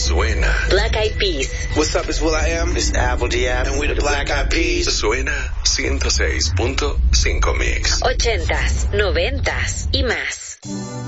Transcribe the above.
Suena. Black Eyed Peas. What's up, it's will.i.am. It's Apple Diab. And we the Black Eyed Peas. Suena 106.5 Mix. 80s, 90s y más.